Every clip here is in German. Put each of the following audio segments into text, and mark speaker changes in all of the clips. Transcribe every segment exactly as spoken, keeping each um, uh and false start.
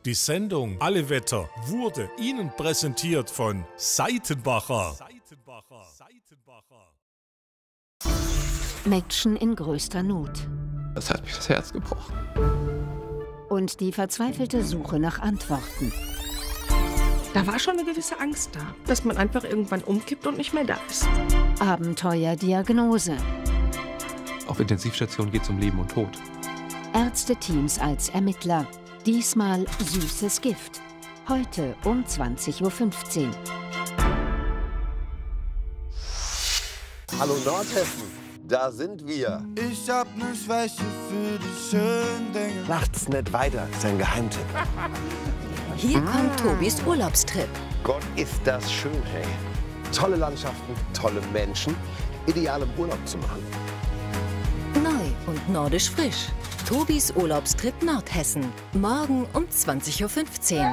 Speaker 1: Die Sendung Alle Wetter wurde Ihnen präsentiert von Seitenbacher.
Speaker 2: Mädchen in größter Not.
Speaker 3: Das hat mich das Herz gebrochen.
Speaker 2: Und die verzweifelte Suche nach Antworten.
Speaker 4: Da war schon eine gewisse Angst da, dass man einfach irgendwann umkippt und nicht mehr da ist.
Speaker 2: Abenteuerdiagnose.
Speaker 3: Auf Intensivstation geht es um Leben und Tod.
Speaker 2: Ärzteteams als Ermittler. Diesmal süßes Gift. Heute um zwanzig Uhr fünfzehn.
Speaker 5: Hallo Nordhessen, da sind wir.
Speaker 6: Ich hab ne Schwäche für die schönen Dinge.
Speaker 5: Macht's nicht weiter, ist ein Geheimtipp.
Speaker 7: Hier kommt Tobis Urlaubstrip.
Speaker 5: Gott, ist das schön, hey. Tolle Landschaften, tolle Menschen, ideal im Urlaub zu machen.
Speaker 7: Neu und nordisch frisch. Tobis Urlaubstrip Nordhessen. Morgen um zwanzig Uhr fünfzehn.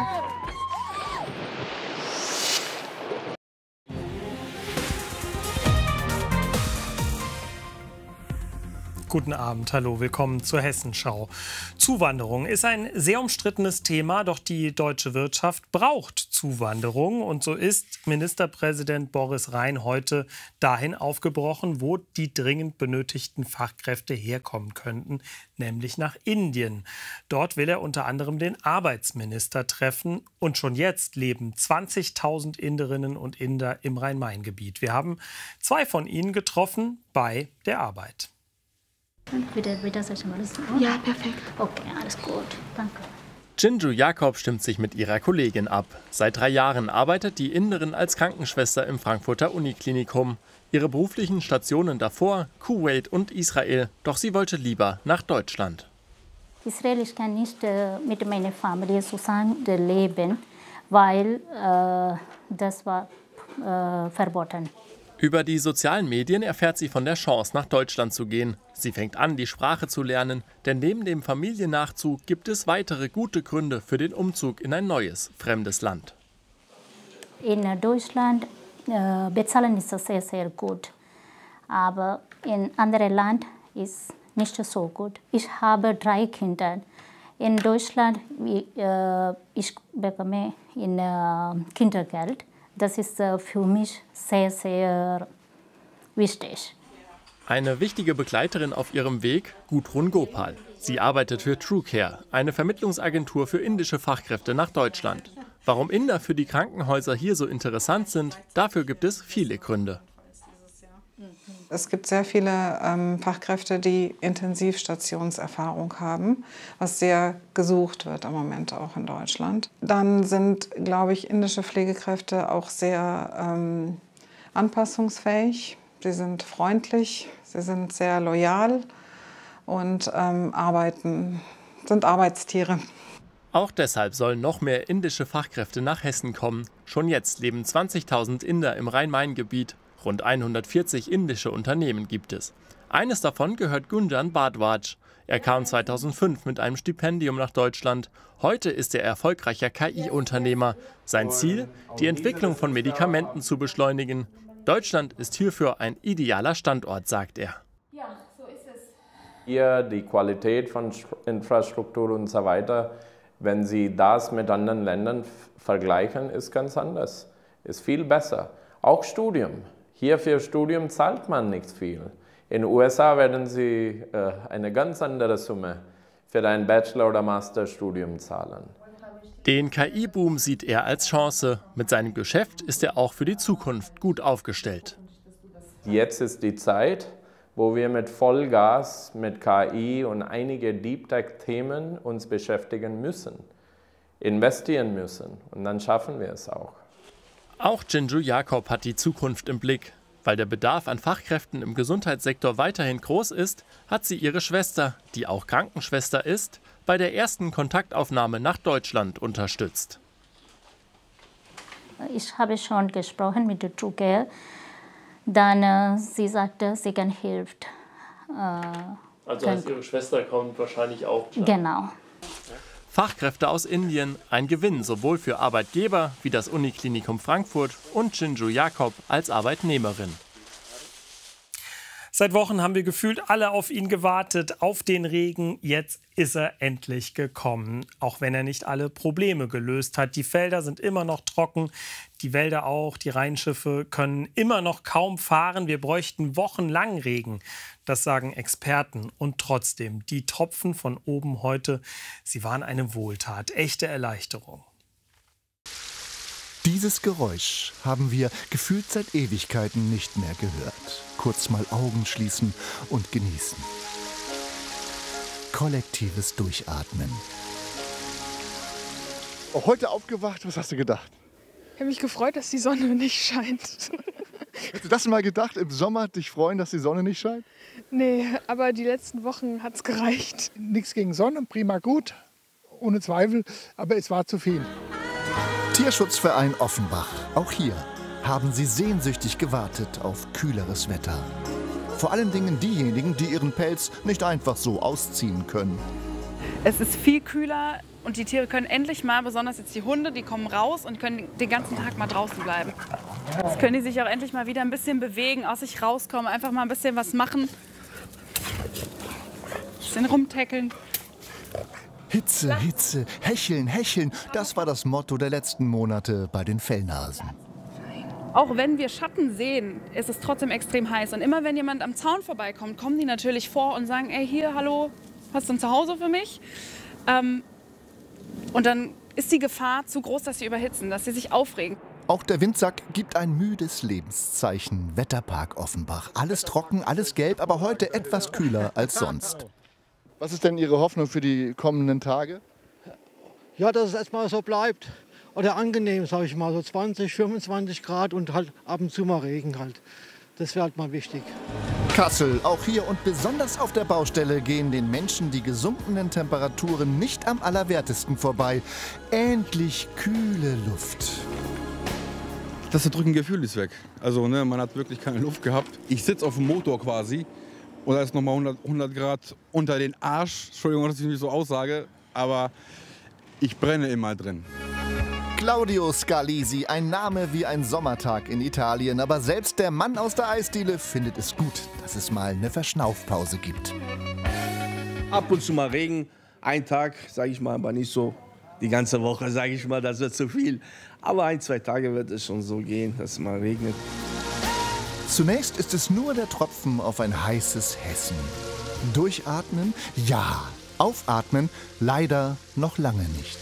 Speaker 8: Guten Abend, hallo, willkommen zur Hessenschau. Zuwanderung ist ein sehr umstrittenes Thema, doch die deutsche Wirtschaft braucht Zuwanderung. Und so ist Ministerpräsident Boris Rhein heute dahin aufgebrochen, wo die dringend benötigten Fachkräfte herkommen könnten, nämlich nach Indien. Dort will er unter anderem den Arbeitsminister treffen. Und schon jetzt leben zwanzigtausend Inderinnen und Inder im Rhein-Main-Gebiet. Wir haben zwei von ihnen getroffen bei der Arbeit.
Speaker 4: Ja, perfekt.
Speaker 9: Okay, alles gut. Danke.
Speaker 8: Jinju Jakob stimmt sich mit ihrer Kollegin ab. Seit drei Jahren arbeitet die Inderin als Krankenschwester im Frankfurter Uniklinikum. Ihre beruflichen Stationen davor, Kuwait und Israel. Doch sie wollte lieber nach Deutschland.
Speaker 9: Israel, ich kann nicht äh, mit meiner Familie zusammen leben, weil äh, das war äh, verboten.
Speaker 8: Über die sozialen Medien erfährt sie von der Chance, nach Deutschland zu gehen. Sie fängt an, die Sprache zu lernen, denn neben dem Familiennachzug gibt es weitere gute Gründe für den Umzug in ein neues, fremdes Land.
Speaker 9: In Deutschland äh, bezahlen ist sehr, sehr gut, aber in anderen Ländern ist nicht so gut. Ich habe drei Kinder. In Deutschland äh, ich bekomme in, äh, Kindergeld. Das ist für mich sehr, sehr wichtig.
Speaker 8: Eine wichtige Begleiterin auf ihrem Weg, Gudrun Gopal. Sie arbeitet für TrueCare, eine Vermittlungsagentur für indische Fachkräfte nach Deutschland. Warum Inder für die Krankenhäuser hier so interessant sind, dafür gibt es viele Gründe.
Speaker 10: Es gibt sehr viele ähm, Fachkräfte, die Intensivstationserfahrung haben, was sehr gesucht wird im Moment auch in Deutschland. Dann sind, glaube ich, indische Pflegekräfte auch sehr ähm, anpassungsfähig. Sie sind freundlich, sie sind sehr loyal und ähm, arbeiten, sind Arbeitstiere.
Speaker 8: Auch deshalb sollen noch mehr indische Fachkräfte nach Hessen kommen. Schon jetzt leben zwanzigtausend Inder im Rhein-Main-Gebiet. Rund hundertvierzig indische Unternehmen gibt es. Eines davon gehört Gunjan Bhardwaj. Er kam zweitausendfünf mit einem Stipendium nach Deutschland. Heute ist er erfolgreicher K I-Unternehmer. Sein Ziel, die Entwicklung von Medikamenten zu beschleunigen. Deutschland ist hierfür ein idealer Standort, sagt er.
Speaker 11: Ja, so ist es. Hier die Qualität von Infrastruktur und so weiter, wenn Sie das mit anderen Ländern vergleichen, ist ganz anders. Ist viel besser. Auch Studium. Hier für Studium zahlt man nicht viel. In den U S A werden Sie äh, eine ganz andere Summe für ein Bachelor- oder Masterstudium zahlen.
Speaker 8: Den K I-Boom sieht er als Chance. Mit seinem Geschäft ist er auch für die Zukunft gut aufgestellt.
Speaker 11: Jetzt ist die Zeit, wo wir mit Vollgas, mit K I und einige Deep-Tech-Themen uns beschäftigen müssen, investieren müssen. Und dann schaffen wir es auch.
Speaker 8: Auch Jinju Jakob hat die Zukunft im Blick. Weil der Bedarf an Fachkräften im Gesundheitssektor weiterhin groß ist, hat sie ihre Schwester, die auch Krankenschwester ist, bei der ersten Kontaktaufnahme nach Deutschland unterstützt.
Speaker 9: Ich habe schon gesprochen mit der TrueCare. Dann äh, sie sagte, sie kann helfen. Äh,
Speaker 8: also heißt, ihre Schwester kommt wahrscheinlich auch klar.
Speaker 9: Genau.
Speaker 8: Fachkräfte aus Indien, ein Gewinn sowohl für Arbeitgeber wie das Uniklinikum Frankfurt und Jinju Jakob als Arbeitnehmerin. Seit Seit Wochen haben wir gefühlt alle auf ihn gewartet, auf den Regen. Jetzt ist er endlich gekommen, auch wenn er nicht alle Probleme gelöst hat. Die Felder sind immer noch trocken, die Wälder auch, die Rheinschiffe können immer noch kaum fahren. Wir bräuchten wochenlang Regen, das sagen Experten. Und trotzdem, die Tropfen von oben heute, sie waren eine Wohltat, echte Erleichterung.
Speaker 12: Dieses Geräusch haben wir gefühlt seit Ewigkeiten nicht mehr gehört. Kurz mal Augen schließen und genießen. Kollektives Durchatmen.
Speaker 13: Auch heute aufgewacht, was hast du gedacht?
Speaker 14: Ich habe mich gefreut, dass die Sonne nicht scheint.
Speaker 13: Hast du das mal gedacht, im Sommer dich freuen, dass die Sonne nicht scheint?
Speaker 14: Nee, aber die letzten Wochen hat es gereicht.
Speaker 15: Nichts gegen Sonne, prima gut, ohne Zweifel, aber es war zu viel.
Speaker 12: Tierschutzverein Offenbach. Auch hier haben sie sehnsüchtig gewartet auf kühleres Wetter. Vor allen Dingen diejenigen, die ihren Pelz nicht einfach so ausziehen können.
Speaker 16: Es ist viel kühler und die Tiere können endlich mal, besonders jetzt die Hunde, die kommen raus und können den ganzen Tag mal draußen bleiben. Jetzt können die sich auch endlich mal wieder ein bisschen bewegen, aus sich rauskommen, einfach mal ein bisschen was machen. Ein bisschen rumtackeln.
Speaker 12: Hitze, Hitze, hecheln, hecheln, das war das Motto der letzten Monate bei den Fellnasen.
Speaker 16: Auch wenn wir Schatten sehen, ist es trotzdem extrem heiß. Und immer wenn jemand am Zaun vorbeikommt, kommen die natürlich vor und sagen, ey, hier, hallo, hast du ein Zuhause für mich? Ähm, und dann ist die Gefahr zu groß, dass sie überhitzen, dass sie sich aufregen.
Speaker 12: Auch der Windsack gibt ein müdes Lebenszeichen. Wetterpark Offenbach. Alles trocken, alles gelb, aber heute etwas kühler als sonst.
Speaker 13: Was ist denn Ihre Hoffnung für die kommenden Tage?
Speaker 17: Ja, dass es erstmal so bleibt. Oder angenehm, sage ich mal, so zwanzig, fünfundzwanzig Grad und halt ab und zu mal Regen halt. Das wäre halt mal wichtig.
Speaker 12: Kassel, auch hier und besonders auf der Baustelle gehen den Menschen die gesunkenen Temperaturen nicht am allerwertesten vorbei. Endlich kühle Luft.
Speaker 18: Das drückende Gefühl ist weg. Also ne, man hat wirklich keine Luft gehabt. Ich sitze auf dem Motor quasi. Und da ist nochmal hundert, hundert Grad unter den Arsch. Entschuldigung, dass ich mich so aussage, aber ich brenne immer drin.
Speaker 12: Claudio Scalisi, ein Name wie ein Sommertag in Italien. Aber selbst der Mann aus der Eisdiele findet es gut, dass es mal eine Verschnaufpause gibt.
Speaker 19: Ab und zu mal Regen, ein Tag, sage ich mal, aber nicht so die ganze Woche, sage ich mal, das wird zu viel. Aber ein, zwei Tage wird es schon so gehen, dass es mal regnet.
Speaker 12: Zunächst ist es nur der Tropfen auf ein heißes Hessen. Durchatmen? Ja. Aufatmen? Leider noch lange nicht.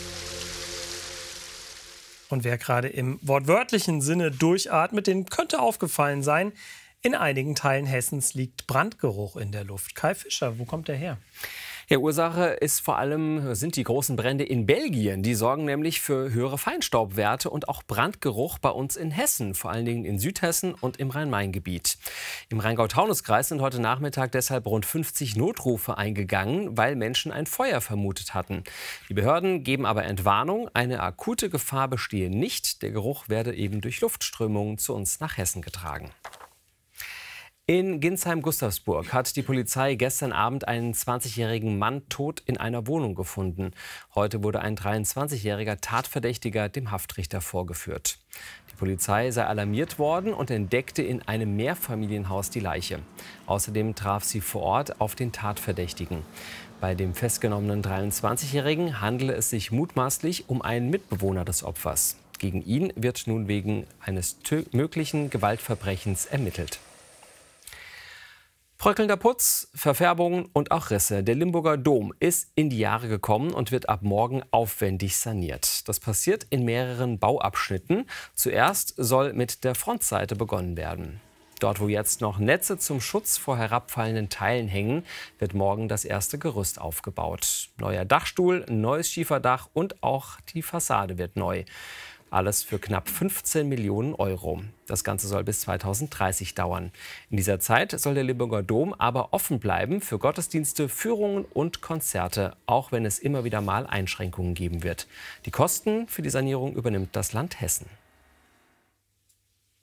Speaker 8: Und wer gerade im wortwörtlichen Sinne durchatmet, dem könnte aufgefallen sein, in einigen Teilen Hessens liegt Brandgeruch in der Luft. Kai Fischer, wo kommt der her?
Speaker 20: Ja, Ursache ist vor allem, sind die großen Brände in Belgien. Die sorgen nämlich für höhere Feinstaubwerte und auch Brandgeruch bei uns in Hessen, vor allen Dingen in Südhessen und im Rhein-Main-Gebiet. Im Rheingau-Taunus-Kreis sind heute Nachmittag deshalb rund fünfzig Notrufe eingegangen, weil Menschen ein Feuer vermutet hatten. Die Behörden geben aber Entwarnung, eine akute Gefahr bestehe nicht. Der Geruch werde eben durch Luftströmungen zu uns nach Hessen getragen. In Ginsheim-Gustavsburg hat die Polizei gestern Abend einen zwanzigjährigen Mann tot in einer Wohnung gefunden. Heute wurde ein dreiundzwanzigjähriger Tatverdächtiger dem Haftrichter vorgeführt. Die Polizei sei alarmiert worden und entdeckte in einem Mehrfamilienhaus die Leiche. Außerdem traf sie vor Ort auf den Tatverdächtigen. Bei dem festgenommenen dreiundzwanzigjährigen handele es sich mutmaßlich um einen Mitbewohner des Opfers. Gegen ihn wird nun wegen eines möglichen Gewaltverbrechens ermittelt. Bröckelnder Putz, Verfärbungen und auch Risse. Der Limburger Dom ist in die Jahre gekommen und wird ab morgen aufwendig saniert. Das passiert in mehreren Bauabschnitten. Zuerst soll mit der Frontseite begonnen werden. Dort, wo jetzt noch Netze zum Schutz vor herabfallenden Teilen hängen, wird morgen das erste Gerüst aufgebaut. Neuer Dachstuhl, neues Schieferdach und auch die Fassade wird neu. Alles für knapp fünfzehn Millionen Euro. Das Ganze soll bis zweitausenddreißig dauern. In dieser Zeit soll der Limburger Dom aber offen bleiben für Gottesdienste, Führungen und Konzerte, auch wenn es immer wieder mal Einschränkungen geben wird. Die Kosten für die Sanierung übernimmt das Land Hessen.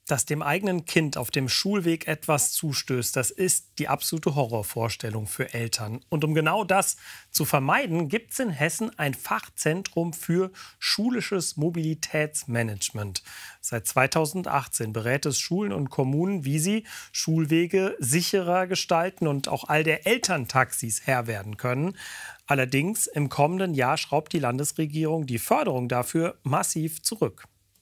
Speaker 8: Dass dem eigenen Kind auf dem Schulweg etwas zustößt, das ist die absolute Horrorvorstellung für Eltern. Und um genau das zu vermeiden, gibt es in Hessen ein Fachzentrum für schulisches Mobilitätsmanagement. Seit zweitausendachtzehn berät es Schulen und Kommunen, wie sie Schulwege sicherer gestalten und auch all der Elterntaxis Herr werden können. Allerdings im kommenden Jahr schraubt die Landesregierung die Förderung dafür massiv zurück.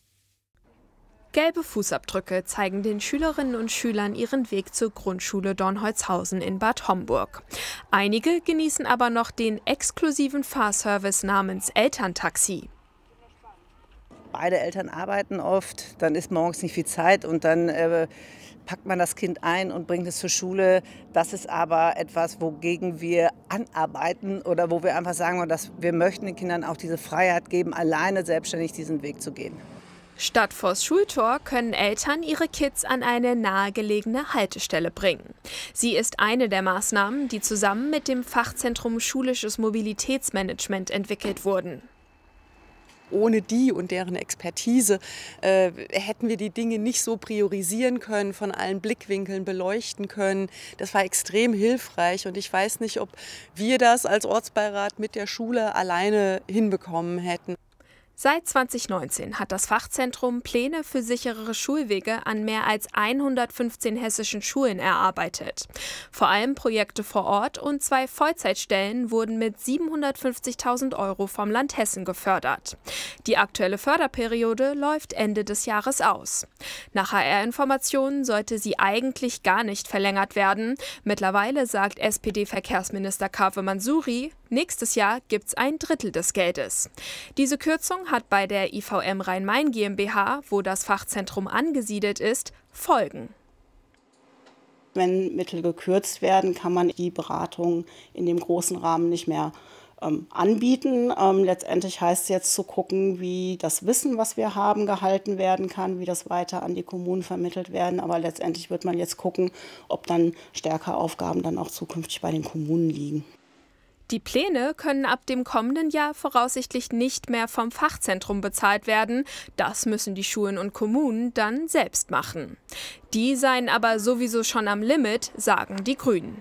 Speaker 21: Gelbe Fußabdrücke zeigen den Schülerinnen und Schülern ihren Weg zur Grundschule Dornholzhausen in Bad Homburg. Einige genießen aber noch den exklusiven Fahrservice namens Elterntaxi.
Speaker 22: Beide Eltern arbeiten oft, dann ist morgens nicht viel Zeit und dann äh, packt man das Kind ein und bringt es zur Schule. Das ist aber etwas, wogegen wir anarbeiten oder wo wir einfach sagen, dass wir möchten den Kindern auch diese Freiheit geben, alleine selbstständig diesen Weg zu gehen.
Speaker 21: Statt vors Schultor können Eltern ihre Kids an eine nahegelegene Haltestelle bringen. Sie ist eine der Maßnahmen, die zusammen mit dem Fachzentrum Schulisches Mobilitätsmanagement entwickelt wurden.
Speaker 23: Ohne die und deren Expertise äh, hätten wir die Dinge nicht so priorisieren können, von allen Blickwinkeln beleuchten können. Das war extrem hilfreich und ich weiß nicht, ob wir das als Ortsbeirat mit der Schule alleine hinbekommen hätten.
Speaker 21: Seit zweitausendneunzehn hat das Fachzentrum Pläne für sicherere Schulwege an mehr als hundertfünfzehn hessischen Schulen erarbeitet. Vor allem Projekte vor Ort und zwei Vollzeitstellen wurden mit siebenhundertfünfzigtausend Euro vom Land Hessen gefördert. Die aktuelle Förderperiode läuft Ende des Jahres aus. Nach H R-Informationen sollte sie eigentlich gar nicht verlängert werden. Mittlerweile sagt S P D-Verkehrsminister Kaveh Mansuri, nächstes Jahr gibt's ein Drittel des Geldes. Diese Kürzung hat bei der I V M Rhein-Main GmbH, wo das Fachzentrum angesiedelt ist, Folgen.
Speaker 24: Wenn Mittel gekürzt werden, kann man die Beratung in dem großen Rahmen nicht mehr ähm, anbieten. Ähm, letztendlich heißt es jetzt zu gucken, wie das Wissen, was wir haben, gehalten werden kann, wie das weiter an die Kommunen vermittelt werden. Aber letztendlich wird man jetzt gucken, ob dann stärker Aufgaben dann auch zukünftig bei den Kommunen liegen.
Speaker 21: Die Pläne können ab dem kommenden Jahr voraussichtlich nicht mehr vom Fachzentrum bezahlt werden. Das müssen die Schulen und Kommunen dann selbst machen. Die seien aber sowieso schon am Limit, sagen die Grünen.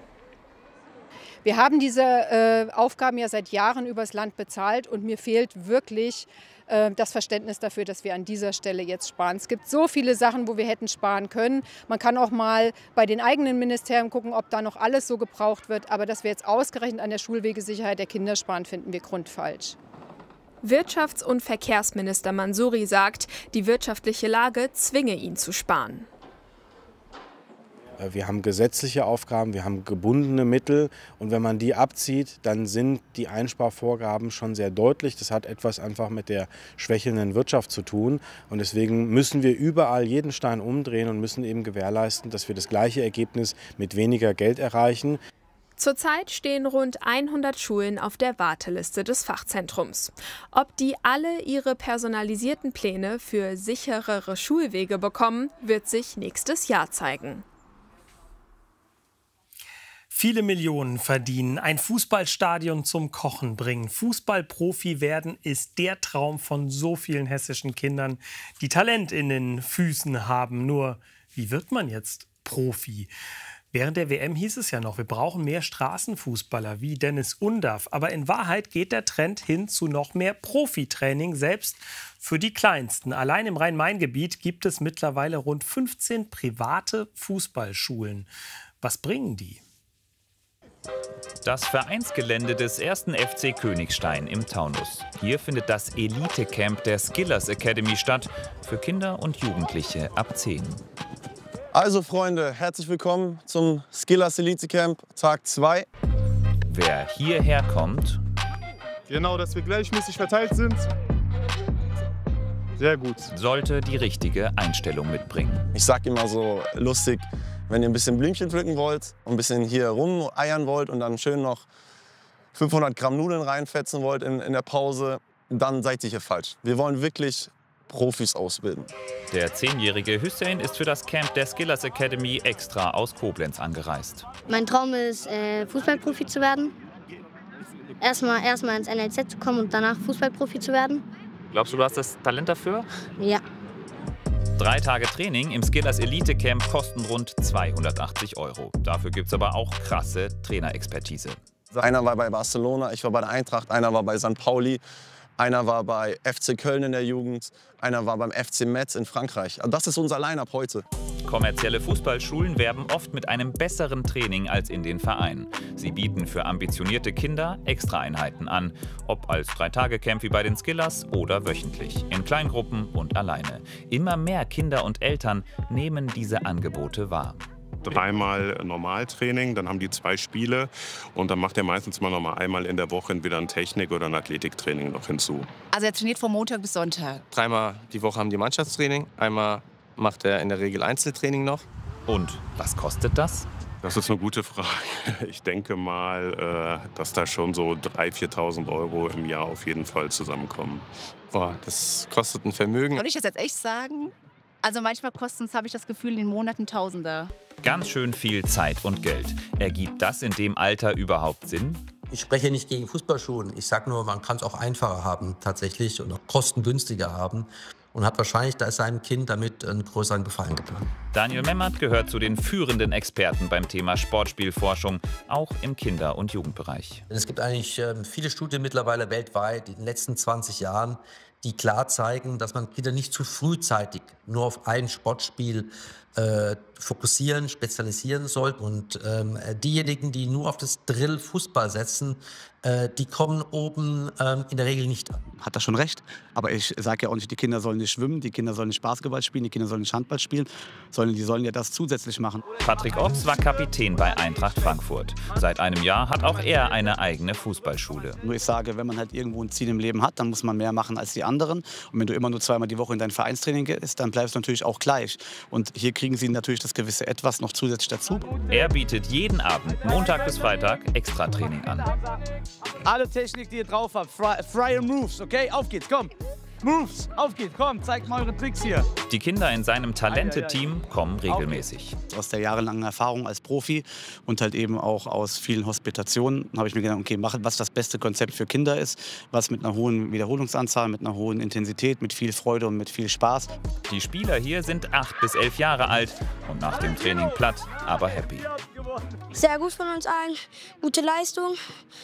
Speaker 25: Wir haben diese äh, Aufgaben ja seit Jahren übers Land bezahlt und mir fehlt wirklich äh, das Verständnis dafür, dass wir an dieser Stelle jetzt sparen. Es gibt so viele Sachen, wo wir hätten sparen können. Man kann auch mal bei den eigenen Ministerien gucken, ob da noch alles so gebraucht wird. Aber dass wir jetzt ausgerechnet an der Schulwegesicherheit der Kinder sparen, finden wir grundfalsch.
Speaker 21: Wirtschafts- und Verkehrsminister Mansuri sagt, die wirtschaftliche Lage zwinge ihn zu sparen.
Speaker 26: Wir haben gesetzliche Aufgaben, wir haben gebundene Mittel und wenn man die abzieht, dann sind die Einsparvorgaben schon sehr deutlich. Das hat etwas einfach mit der schwächelnden Wirtschaft zu tun und deswegen müssen wir überall jeden Stein umdrehen und müssen eben gewährleisten, dass wir das gleiche Ergebnis mit weniger Geld erreichen.
Speaker 21: Zurzeit stehen rund hundert Schulen auf der Warteliste des Fachzentrums. Ob die alle ihre personalisierten Pläne für sicherere Schulwege bekommen, wird sich nächstes Jahr zeigen.
Speaker 8: Viele Millionen verdienen, ein Fußballstadion zum Kochen bringen. Fußballprofi werden ist der Traum von so vielen hessischen Kindern, die Talent in den Füßen haben. Nur, wie wird man jetzt Profi? Während der W M hieß es ja noch, wir brauchen mehr Straßenfußballer wie Dennis Undaff. Aber in Wahrheit geht der Trend hin zu noch mehr Profitraining, selbst für die Kleinsten. Allein im Rhein-Main-Gebiet gibt es mittlerweile rund fünfzehn private Fußballschulen. Was bringen die?
Speaker 27: Das Vereinsgelände des ersten F C Königstein im Taunus. Hier findet das Elite-Camp der Skillers Academy statt, für Kinder und Jugendliche ab zehn.
Speaker 28: Also Freunde, herzlich willkommen zum Skillers Elite Camp Tag zwei.
Speaker 27: Wer hierher kommt,
Speaker 29: genau, dass wir gleichmäßig verteilt sind. Sehr gut.
Speaker 27: Sollte die richtige Einstellung mitbringen.
Speaker 28: Ich sag immer so lustig, wenn ihr ein bisschen Blümchen pflücken wollt, ein bisschen hier rumeiern wollt und dann schön noch fünfhundert Gramm Nudeln reinfetzen wollt in, in der Pause, dann seid ihr hier falsch. Wir wollen wirklich Profis ausbilden.
Speaker 27: Der zehnjährige Hussein ist für das Camp der Skillers Academy extra aus Koblenz angereist.
Speaker 30: Mein Traum ist, äh, Fußballprofi zu werden. Erstmal, erstmal ins N L Z zu kommen und danach Fußballprofi zu werden.
Speaker 27: Glaubst du, du hast das Talent dafür?
Speaker 30: Ja.
Speaker 27: Drei Tage Training im Skillers Elite Camp kosten rund zweihundertachtzig Euro. Dafür gibt es aber auch krasse Trainerexpertise.
Speaker 28: Einer war bei Barcelona, ich war bei der Eintracht, einer war bei Sankt Pauli, einer war bei F C Köln in der Jugend, einer war beim F C Metz in Frankreich. Also das ist unser Line-Up heute.
Speaker 27: Kommerzielle Fußballschulen werben oft mit einem besseren Training als in den Vereinen. Sie bieten für ambitionierte Kinder Extraeinheiten an, ob als Drei-Tage-Camp wie bei den Skillers oder wöchentlich, in Kleingruppen und alleine. Immer mehr Kinder und Eltern nehmen diese Angebote wahr.
Speaker 1: Dreimal Normaltraining, dann haben die zwei Spiele und dann macht er meistens mal noch mal einmal in der Woche entweder ein Technik- oder ein Athletiktraining noch hinzu.
Speaker 2: Also er trainiert von Montag bis Sonntag.
Speaker 3: Dreimal die Woche haben die Mannschaftstraining, einmal macht er in der Regel Einzeltraining noch.
Speaker 27: Und was kostet das?
Speaker 1: Das ist eine gute Frage. Ich denke mal, dass da schon so dreitausend, viertausend Euro im Jahr auf jeden Fall zusammenkommen.
Speaker 3: Boah, das kostet ein Vermögen.
Speaker 2: Soll ich das jetzt echt sagen? Also manchmal kosten es, habe ich das Gefühl, in den Monaten Tausender.
Speaker 27: Ganz schön viel Zeit und Geld. Ergibt das in dem Alter überhaupt Sinn?
Speaker 4: Ich spreche nicht gegen Fußballschulen. Ich sage nur, man kann es auch einfacher haben tatsächlich und auch kostengünstiger haben. Und hat wahrscheinlich da seinem Kind damit einen größeren Gefallen getan.
Speaker 27: Daniel Memmert gehört zu den führenden Experten beim Thema Sportspielforschung, auch im Kinder- und Jugendbereich.
Speaker 4: Es gibt eigentlich viele Studien mittlerweile weltweit in den letzten zwanzig Jahren, die klar zeigen, dass man Kinder nicht zu frühzeitig nur auf ein Sportspiel äh, fokussieren, spezialisieren sollte. Und ähm, diejenigen, die nur auf das Drill Fußball setzen, äh, die kommen oben ähm, in der Regel nicht an.
Speaker 5: Hat er schon recht, aber ich sage ja auch nicht, die Kinder sollen nicht schwimmen, die Kinder sollen nicht Basketball spielen, die Kinder sollen nicht Handball spielen, sondern die sollen ja das zusätzlich machen.
Speaker 27: Patrick Ochs war Kapitän bei Eintracht Frankfurt. Seit einem Jahr hat auch er eine eigene Fußballschule.
Speaker 5: Nur ich sage, wenn man halt irgendwo ein Ziel im Leben hat, dann muss man mehr machen als die anderen. Und wenn du immer nur zweimal die Woche in dein Vereinstraining gehst, dann bleibst du natürlich auch gleich. Und hier kriegen sie natürlich das gewisse Etwas noch zusätzlich dazu.
Speaker 27: Er bietet jeden Abend, Montag bis Freitag, Extratraining an.
Speaker 6: Alle Technik, die ihr drauf habt, freie Moves, okay? Auf geht's, komm. Moves, auf geht's, komm, zeigt mal eure Tricks hier.
Speaker 27: Die Kinder in seinem Talente-Team kommen regelmäßig.
Speaker 5: Aus der jahrelangen Erfahrung als Profi und halt eben auch aus vielen Hospitationen habe ich mir gedacht, okay, machen, was das beste Konzept für Kinder ist, was mit einer hohen Wiederholungsanzahl, mit einer hohen Intensität, mit viel Freude und mit viel Spaß.
Speaker 27: Die Spieler hier sind acht bis elf Jahre alt und nach dem Training platt, aber happy.
Speaker 30: Sehr gut von uns allen, gute Leistung,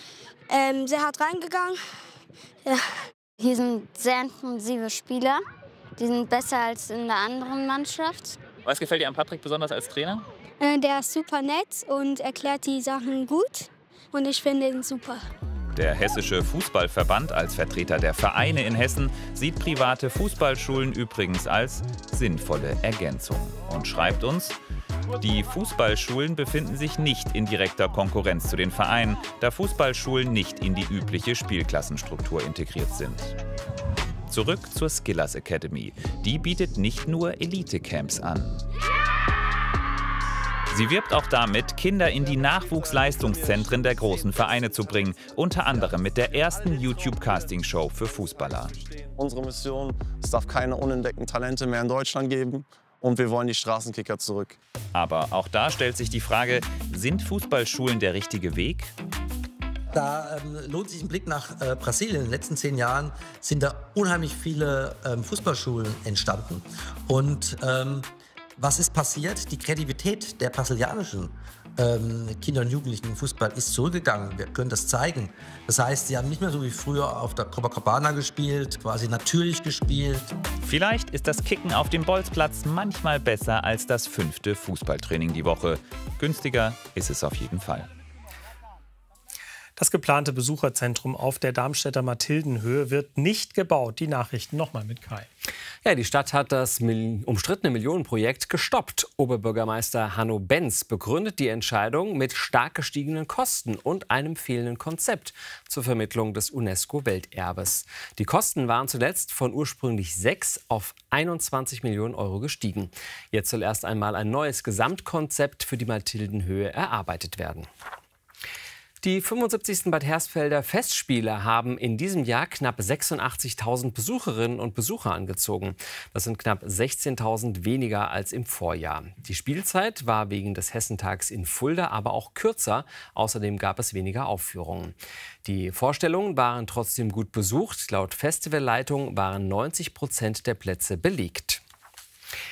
Speaker 30: ähm, sehr hart reingegangen. Ja. Hier sind sehr intensive Spieler. Die sind besser als in der anderen Mannschaft.
Speaker 27: Was gefällt dir an Patrick besonders als Trainer?
Speaker 30: Äh, der ist super nett und erklärt die Sachen gut. Und ich finde ihn super.
Speaker 27: Der Hessische Fußballverband als Vertreter der Vereine in Hessen sieht private Fußballschulen übrigens als sinnvolle Ergänzung und schreibt uns: Die Fußballschulen befinden sich nicht in direkter Konkurrenz zu den Vereinen, da Fußballschulen nicht in die übliche Spielklassenstruktur integriert sind. Zurück zur Skillers Academy. Die bietet nicht nur Elite-Camps an. Sie wirbt auch damit, Kinder in die Nachwuchsleistungszentren der großen Vereine zu bringen, unter anderem mit der ersten YouTube-Casting-Show für Fußballer.
Speaker 28: Unsere Mission: Es darf keine unentdeckten Talente mehr in Deutschland geben. Und wir wollen die Straßenkicker zurück.
Speaker 27: Aber auch da stellt sich die Frage, sind Fußballschulen der richtige Weg?
Speaker 4: Da ähm, lohnt sich ein Blick nach äh, Brasilien. In den letzten zehn Jahren sind da unheimlich viele ähm, Fußballschulen entstanden. Und ähm, was ist passiert? Die Kreativität der brasilianischen ähm, Kinder und Jugendlichen im Fußball ist zurückgegangen. Wir können das zeigen. Das heißt, sie haben nicht mehr so wie früher auf der Copacabana gespielt, quasi natürlich gespielt.
Speaker 27: Vielleicht ist das Kicken auf dem Bolzplatz manchmal besser als das fünfte Fußballtraining die Woche. Günstiger ist es auf jeden Fall.
Speaker 8: Das geplante Besucherzentrum auf der Darmstädter Mathildenhöhe wird nicht gebaut. Die Nachrichten nochmal mit Kai.
Speaker 20: Ja, die Stadt hat das umstrittene Millionenprojekt gestoppt. Oberbürgermeister Hanno Benz begründet die Entscheidung mit stark gestiegenen Kosten und einem fehlenden Konzept zur Vermittlung des UNESCO-Welterbes. Die Kosten waren zuletzt von ursprünglich sechs auf einundzwanzig Millionen Euro gestiegen. Jetzt soll erst einmal ein neues Gesamtkonzept für die Mathildenhöhe erarbeitet werden. Die fünfundsiebzigsten Bad Hersfelder Festspiele haben in diesem Jahr knapp sechsundachtzigtausend Besucherinnen und Besucher angezogen. Das sind knapp sechzehntausend weniger als im Vorjahr. Die Spielzeit war wegen des Hessentags in Fulda aber auch kürzer. Außerdem gab es weniger Aufführungen. Die Vorstellungen waren trotzdem gut besucht. Laut Festivalleitung waren neunzig Prozent der Plätze belegt.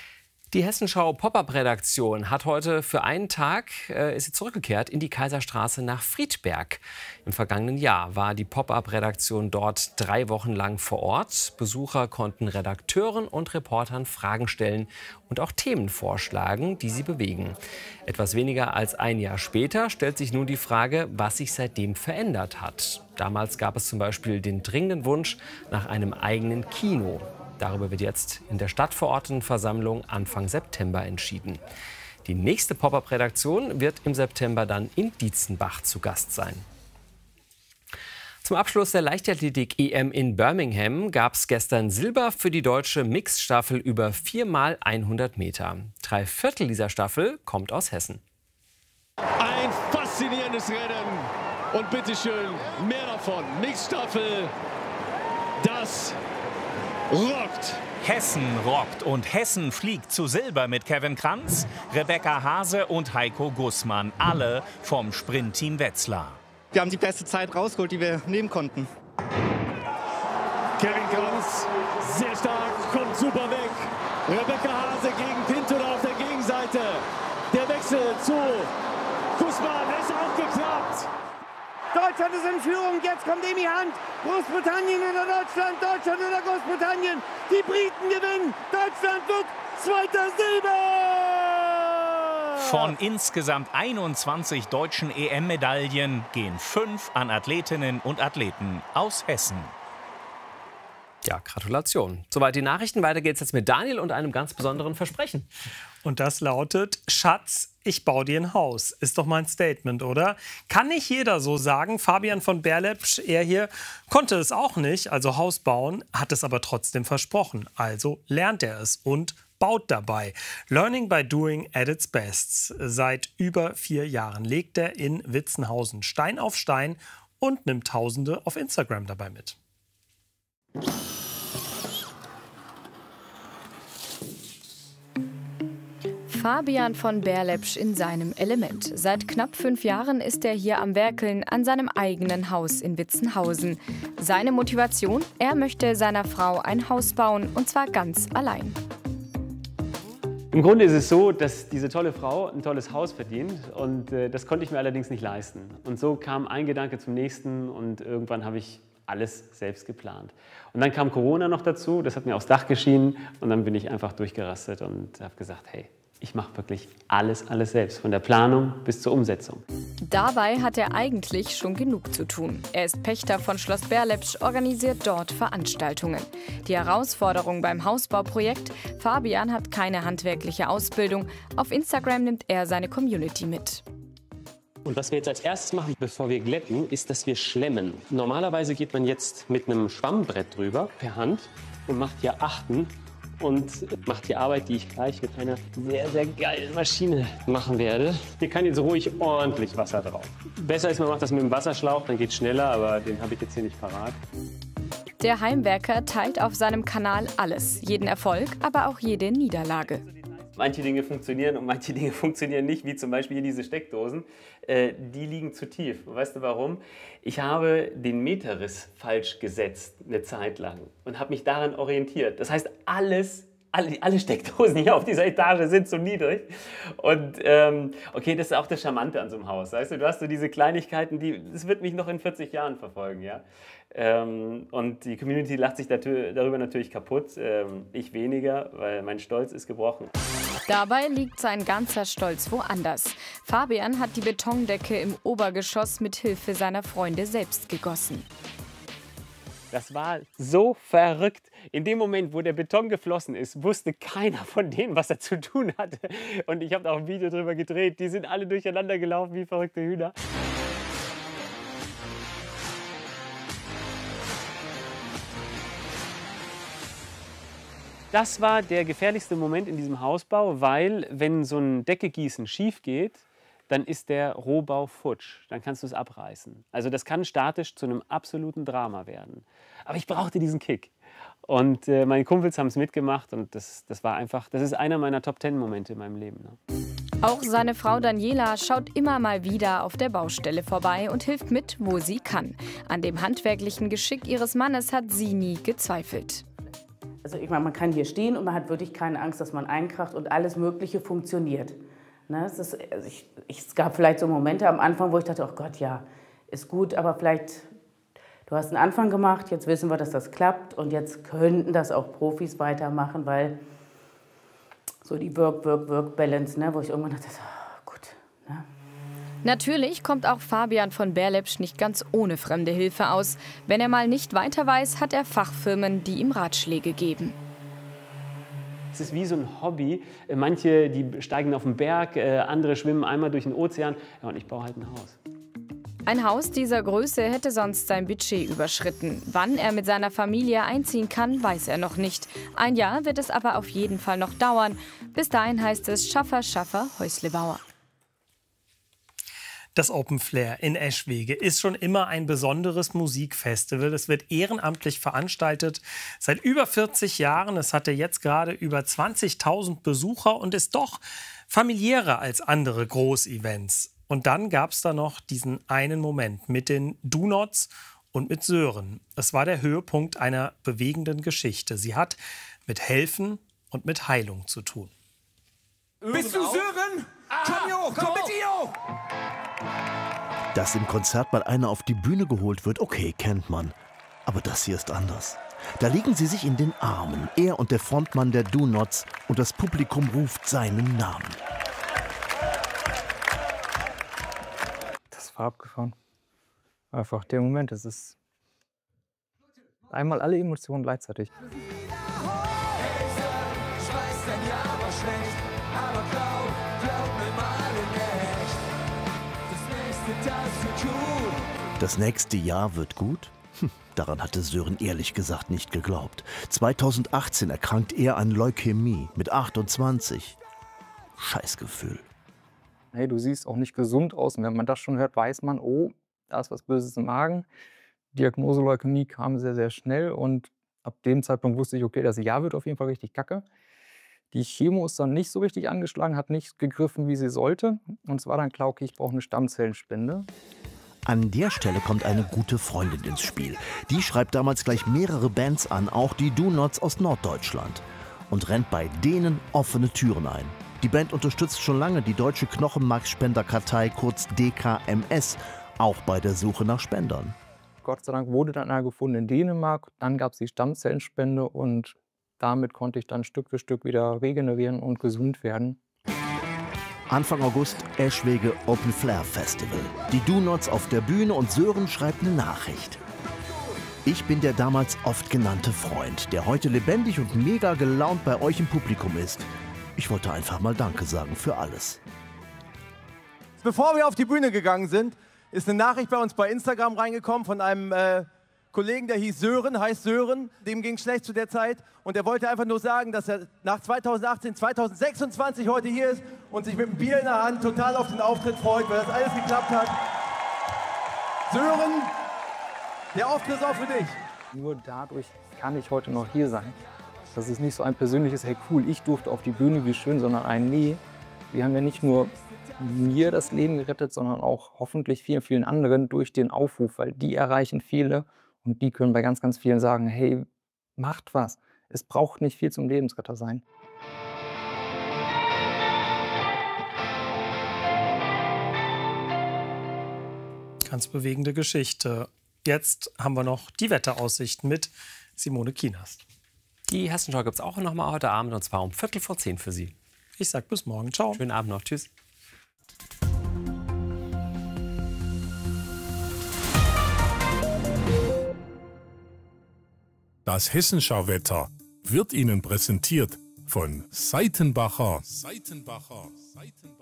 Speaker 20: Die Hessenschau Pop-up-Redaktion hat heute für einen Tag äh, ist sie zurückgekehrt in die Kaiserstraße nach Friedberg. Im vergangenen Jahr war die Pop-up-Redaktion dort drei Wochen lang vor Ort. Besucher konnten Redakteuren und Reportern Fragen stellen und auch Themen vorschlagen, die sie bewegen. Etwas weniger als ein Jahr später stellt sich nun die Frage, was sich seitdem verändert hat. Damals gab es zum Beispiel den dringenden Wunsch nach einem eigenen Kino. Darüber wird jetzt in der Stadtverordnetenversammlung Anfang September entschieden. Die nächste Pop-up-Redaktion wird im September dann in Dietzenbach zu Gast sein. Zum Abschluss der Leichtathletik-E M in Birmingham gab es gestern Silber für die deutsche Mixstaffel über vier mal hundert Meter. Drei Viertel dieser Staffel kommt aus Hessen.
Speaker 7: Ein faszinierendes Rennen und bitteschön mehr davon. Mixstaffel, das rockt.
Speaker 27: Hessen rockt und Hessen fliegt zu Silber mit Kevin Kranz, Rebecca Hase und Heiko Gussmann. Alle vom Sprintteam Wetzlar.
Speaker 9: Wir haben die beste Zeit rausgeholt, die wir nehmen konnten.
Speaker 7: Kevin Kranz, sehr stark, kommt super weg. Rebecca Hase gegen Pinto auf der Gegenseite. Der Wechsel zu Gussmann, ist auch geklappt.
Speaker 10: Deutschland ist in Führung, jetzt kommt Emi Hand. Großbritannien oder Deutschland, Deutschland oder Großbritannien. Die Briten gewinnen, Deutschland wird zweiter Silber!
Speaker 27: Von insgesamt einundzwanzig deutschen E M-Medaillen gehen fünf an Athletinnen und Athleten aus Hessen.
Speaker 20: Ja, Gratulation. Soweit die Nachrichten. Weiter geht's jetzt mit Daniel und einem ganz besonderen Versprechen.
Speaker 8: Und das lautet: Schatz, ich baue dir ein Haus. Ist doch mal ein Statement, oder? Kann nicht jeder so sagen. Fabian von Berlepsch, er hier, konnte es auch nicht, also Haus bauen, hat es aber trotzdem versprochen. Also lernt er es und baut dabei. Learning by doing at its best. Seit über vier Jahren legt er in Witzenhausen Stein auf Stein und nimmt Tausende auf Instagram dabei mit.
Speaker 11: Fabian von Berlepsch in seinem Element. Seit knapp fünf Jahren ist er hier am Werkeln an seinem eigenen Haus in Witzenhausen. Seine Motivation? Er möchte seiner Frau ein Haus bauen, und zwar ganz allein.
Speaker 13: Im Grunde ist es so, dass diese tolle Frau ein tolles Haus verdient, und äh, das konnte ich mir allerdings nicht leisten. Und so kam ein Gedanke zum nächsten, und irgendwann habe ich alles selbst geplant. Und dann kam Corona noch dazu, das hat mir aufs Dach geschienen, und dann bin ich einfach durchgerastet und habe gesagt, hey, ich mache wirklich alles, alles selbst, von der Planung bis zur Umsetzung.
Speaker 11: Dabei hat er eigentlich schon genug zu tun. Er ist Pächter von Schloss Berlepsch, organisiert dort Veranstaltungen. Die Herausforderung beim Hausbauprojekt: Fabian hat keine handwerkliche Ausbildung. Auf Instagram nimmt er seine Community mit.
Speaker 13: Und was wir jetzt als erstes machen, bevor wir glätten, ist, dass wir schlemmen. Normalerweise geht man jetzt mit einem Schwammbrett drüber, per Hand, und macht hier Achten. Und macht die Arbeit, die ich gleich mit einer sehr, sehr geilen Maschine machen werde. Hier kann jetzt ruhig ordentlich Wasser drauf. Besser ist, man macht das mit dem Wasserschlauch, dann geht es schneller, aber den habe ich jetzt hier nicht parat.
Speaker 11: Der Heimwerker teilt auf seinem Kanal alles. Jeden Erfolg, aber auch jede Niederlage.
Speaker 13: Manche Dinge funktionieren und manche Dinge funktionieren nicht, wie zum Beispiel hier diese Steckdosen. Äh, die liegen zu tief. Weißt du warum? Ich habe den Meterriss falsch gesetzt eine Zeit lang und habe mich daran orientiert. Das heißt, alles, alle, alle Steckdosen hier auf dieser Etage sind so niedrig. Und ähm, okay, das ist auch das Charmante an so einem Haus. Weißt du, du hast so diese Kleinigkeiten, die, das wird mich noch in vierzig Jahren verfolgen, ja. Ähm, und die Community lacht sich darüber natürlich kaputt. Ähm, ich weniger, weil mein Stolz ist gebrochen.
Speaker 11: Dabei liegt sein ganzer Stolz woanders. Fabian hat die Betondecke im Obergeschoss mit Hilfe seiner Freunde selbst gegossen.
Speaker 13: Das war so verrückt. In dem Moment, wo der Beton geflossen ist, wusste keiner von denen, was er zu tun hatte. Und ich habe da auch ein Video drüber gedreht. Die sind alle durcheinander gelaufen wie verrückte Hühner. Das war der gefährlichste Moment in diesem Hausbau, weil wenn so ein Deckegießen schief geht, dann ist der Rohbau futsch. Dann kannst du es abreißen. Also das kann statisch zu einem absoluten Drama werden. Aber ich brauchte diesen Kick. Und äh, meine Kumpels haben es mitgemacht, und das, das war einfach, das ist einer meiner Top Ten Momente in meinem Leben. Ne?
Speaker 11: Auch seine Frau Daniela schaut immer mal wieder auf der Baustelle vorbei und hilft mit, wo sie kann. An dem handwerklichen Geschick ihres Mannes hat sie nie gezweifelt.
Speaker 12: Also ich meine, man kann hier stehen und man hat wirklich keine Angst, dass man einkracht und alles Mögliche funktioniert. Ne, es, ist, also ich, ich, es gab vielleicht so Momente am Anfang, wo ich dachte, oh Gott, ja, ist gut, aber vielleicht, du hast einen Anfang gemacht, jetzt wissen wir, dass das klappt und jetzt könnten das auch Profis weitermachen, weil so die Work-Work-Work-Balance, ne, wo ich irgendwann dachte, oh, gut. Ne?
Speaker 11: Natürlich kommt auch Fabian von Berlepsch nicht ganz ohne fremde Hilfe aus. Wenn er mal nicht weiter weiß, hat er Fachfirmen, die ihm Ratschläge geben.
Speaker 13: Es ist wie so ein Hobby. Manche, die steigen auf den Berg, andere schwimmen einmal durch den Ozean. Ja, und ich baue halt ein Haus.
Speaker 11: Ein Haus dieser Größe hätte sonst sein Budget überschritten. Wann er mit seiner Familie einziehen kann, weiß er noch nicht. Ein Jahr wird es aber auf jeden Fall noch dauern. Bis dahin heißt es Schaffer, Schaffer, Häuslebauer.
Speaker 8: Das Open Flair in Eschwege ist schon immer ein besonderes Musikfestival. Es wird ehrenamtlich veranstaltet seit über vierzig Jahren. Es hatte jetzt gerade über zwanzigtausend Besucher und ist doch familiärer als andere Großevents. Und dann gab es da noch diesen einen Moment mit den Do-Nots und mit Sören. Es war der Höhepunkt einer bewegenden Geschichte. Sie hat mit Helfen und mit Heilung zu tun.
Speaker 10: Bist du Sören? Komm, Jo, komm mit Jo!
Speaker 14: Dass im Konzert mal einer auf die Bühne geholt wird, okay, kennt man. Aber das hier ist anders. Da liegen sie sich in den Armen, er und der Frontmann der Do-Nots, und das Publikum ruft seinen Namen.
Speaker 15: Das war abgefahren. Einfach der Moment, es ist einmal alle Emotionen gleichzeitig.
Speaker 14: Das nächste Jahr wird gut? Hm, daran hatte Sören ehrlich gesagt nicht geglaubt. zweitausendachtzehn erkrankt er an Leukämie mit achtundzwanzig. Scheißgefühl.
Speaker 15: Hey, du siehst auch nicht gesund aus. Und wenn man das schon hört, weiß man, oh, da ist was Böses im Magen. Die Diagnose Leukämie kam sehr, sehr schnell. Und ab dem Zeitpunkt wusste ich, okay, das Jahr wird auf jeden Fall richtig kacke. Die Chemo ist dann nicht so richtig angeschlagen, hat nicht gegriffen, wie sie sollte. Und es war dann klar, okay, ich brauche eine Stammzellenspende.
Speaker 14: An der Stelle kommt eine gute Freundin ins Spiel. Die schreibt damals gleich mehrere Bands an, auch die Do-Nots aus Norddeutschland. Und rennt bei denen offene Türen ein. Die Band unterstützt schon lange die Deutsche Knochenmarkspenderkartei, kurz D K M S, auch bei der Suche nach Spendern.
Speaker 15: Gott sei Dank wurde dann einer gefunden in Dänemark. Dann gab es die Stammzellenspende und damit konnte ich dann Stück für Stück wieder regenerieren und gesund werden.
Speaker 14: Anfang August Eschwege Open Flair Festival. Die Do-Nots auf der Bühne und Sören schreibt eine Nachricht. Ich bin der damals oft genannte Freund, der heute lebendig und mega gelaunt bei euch im Publikum ist. Ich wollte einfach mal Danke sagen für alles.
Speaker 10: Bevor wir auf die Bühne gegangen sind, ist eine Nachricht bei uns bei Instagram reingekommen von einem äh, Kollegen, der hieß Sören, heißt Sören. Dem ging es schlecht zu der Zeit. Und er wollte einfach nur sagen, dass er nach zweitausendachtzehn, zweitausendsechsundzwanzig heute hier ist und sich mit einem Bier in der Hand total auf den Auftritt freut, weil das alles geklappt hat. Sören, der Auftritt ist auch für dich.
Speaker 15: Nur dadurch kann ich heute noch hier sein. Das ist nicht so ein persönliches, hey cool, ich durfte auf die Bühne, wie schön, sondern ein nee. Wir haben ja nicht nur mir das Leben gerettet, sondern auch hoffentlich vielen, vielen anderen durch den Aufruf, weil die erreichen viele und die können bei ganz, ganz vielen sagen, hey, macht was. Es braucht nicht viel zum Lebensretter sein.
Speaker 8: Ganz bewegende Geschichte. Jetzt haben wir noch die Wetteraussichten mit Simone Kienast.
Speaker 20: Die Hessenschau gibt es auch noch mal heute Abend, und zwar um Viertel vor zehn für Sie.
Speaker 8: Ich sag bis morgen. Ciao.
Speaker 20: Schönen Abend noch. Tschüss.
Speaker 16: Das Hessenschau-Wetter wird Ihnen präsentiert von Seitenbacher. Seitenbacher. Seitenbacher.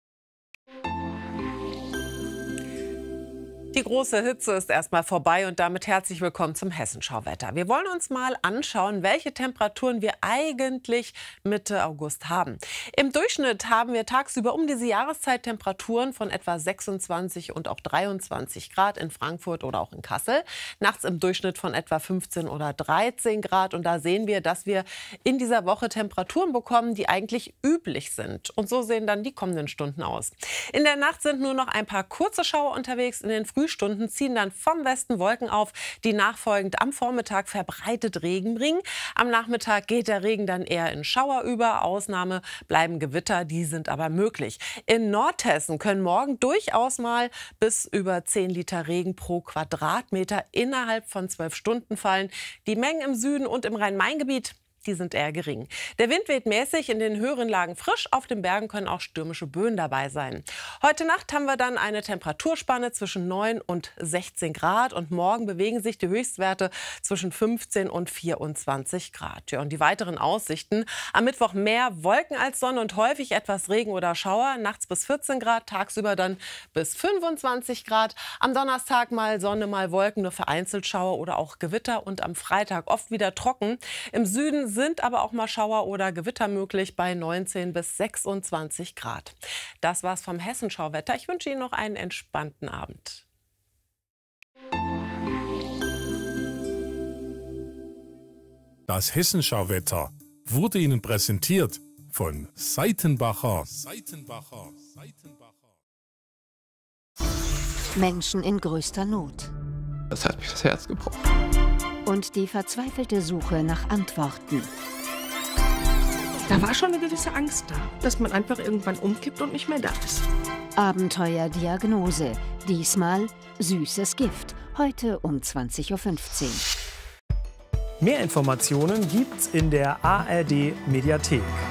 Speaker 17: Die große Hitze ist erstmal vorbei und damit herzlich willkommen zum Hessenschau-Wetter. Wir wollen uns mal anschauen, welche Temperaturen wir eigentlich Mitte August haben. Im Durchschnitt haben wir tagsüber um diese Jahreszeit Temperaturen von etwa sechsundzwanzig und auch dreiundzwanzig Grad in Frankfurt oder auch in Kassel. Nachts im Durchschnitt von etwa fünfzehn oder dreizehn Grad. Und da sehen wir, dass wir in dieser Woche Temperaturen bekommen, die eigentlich üblich sind. Und so sehen dann die kommenden Stunden aus. In der Nacht sind nur noch ein paar kurze Schauer unterwegs. In den frühen Frühstunden ziehen dann vom Westen Wolken auf, die nachfolgend am Vormittag verbreitet Regen bringen. Am Nachmittag geht der Regen dann eher in Schauer über. Ausnahme bleiben Gewitter, die sind aber möglich. In Nordhessen können morgen durchaus mal bis über zehn Liter Regen pro Quadratmeter innerhalb von zwölf Stunden fallen. Die Mengen im Süden und im Rhein-Main-Gebiet, die sind eher gering. Der Wind weht mäßig, in den höheren Lagen frisch. Auf den Bergen können auch stürmische Böen dabei sein. Heute Nacht haben wir dann eine Temperaturspanne zwischen neun und sechzehn Grad. Und morgen bewegen sich die Höchstwerte zwischen fünfzehn und vierundzwanzig Grad. Ja, und die weiteren Aussichten: am Mittwoch mehr Wolken als Sonne und häufig etwas Regen oder Schauer. Nachts bis vierzehn Grad, tagsüber dann bis fünfundzwanzig Grad. Am Donnerstag mal Sonne, mal Wolken, nur vereinzelt Schauer oder auch Gewitter. Und am Freitag oft wieder trocken. Im Süden sind aber auch mal Schauer oder Gewitter möglich bei neunzehn bis sechsundzwanzig Grad. Das war's vom Hessenschauwetter. Ich wünsche Ihnen noch einen entspannten Abend.
Speaker 16: Das Hessenschauwetter wurde Ihnen präsentiert von Seitenbacher. Seitenbacher. Seitenbacher.
Speaker 1: Menschen in größter Not.
Speaker 18: Das hat mich das Herz gebrochen.
Speaker 1: Und die verzweifelte Suche nach Antworten.
Speaker 19: Da war schon eine gewisse Angst da, dass man einfach irgendwann umkippt und nicht mehr da ist.
Speaker 1: Abenteuerdiagnose. Diesmal süßes Gift. Heute um zwanzig Uhr fünfzehn.
Speaker 8: Mehr Informationen gibt's in der A R D Mediathek.